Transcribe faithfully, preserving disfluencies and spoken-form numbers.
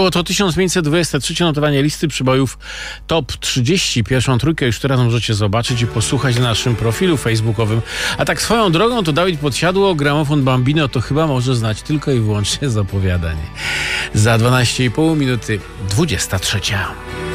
Było to tysiąc pięćset dwadzieścia trzy notowanie listy przybojów top trzydzieści. Pierwszą trójkę już teraz możecie zobaczyć i posłuchać na naszym profilu facebookowym. A tak swoją drogą to Dawid Podsiadło, gramofon Bambino to chyba może znać tylko i wyłącznie z opowiadań. Za dwanaście i pół minuty dwudziesta trzecia.